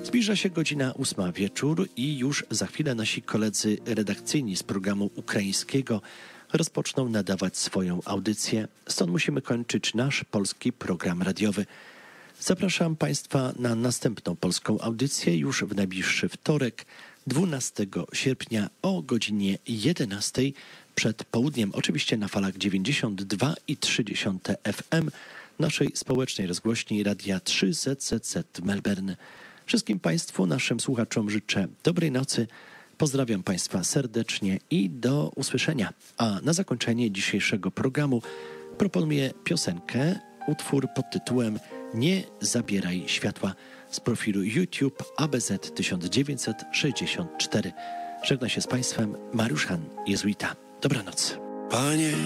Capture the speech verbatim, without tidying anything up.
Zbliża się godzina ósma wieczór i już za chwilę nasi koledzy redakcyjni z programu ukraińskiego rozpoczną nadawać swoją audycję. Stąd musimy kończyć nasz polski program radiowy. Zapraszam Państwa na następną polską audycję już w najbliższy wtorek, dwunastego sierpnia o godzinie jedenastej przed południem. Oczywiście na falach dziewięćdziesiąt dwa i trzy dziesiąte F M naszej społecznej rozgłośni Radia trzy Z Z Z Melbourne. Wszystkim Państwu, naszym słuchaczom życzę dobrej nocy. Pozdrawiam Państwa serdecznie i do usłyszenia. A na zakończenie dzisiejszego programu proponuję piosenkę, utwór pod tytułem Nie zabieraj światła z profilu YouTube A B Z tysiąc dziewięćset sześćdziesiąt cztery. Żegna się z Państwem Mariusz Han, jezuita. Dobranoc. Panie,